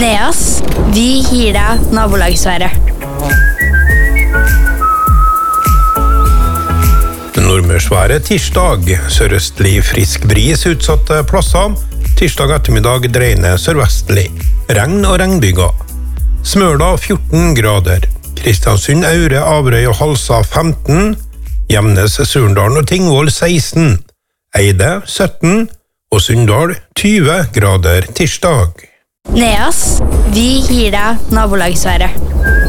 Neas, vi gir deg nabolagsværet. Nordmørsværet tirsdag, sørøstlig frisk bris utsatte plasser. Tirsdag ettermiddag dreiende sørvestlig. Regn og regnbyger. Smøla 14 grader. Kristiansund, Aure, Averøy og Halsa 15. Gjemnes, Surndalen og Tingvoll 16. Eide 17. Og Sunndal 20 grader tirsdag. Neas, vi gir deg nabolagsværet.